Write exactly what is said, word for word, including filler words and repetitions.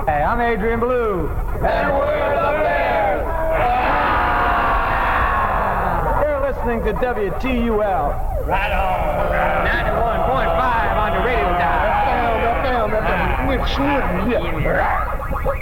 Hey, I'm Adrian Blue. And we're the Bears. You're listening to W T U L. Right on. ninety-one point five on the radio dial. Down, down, down, down.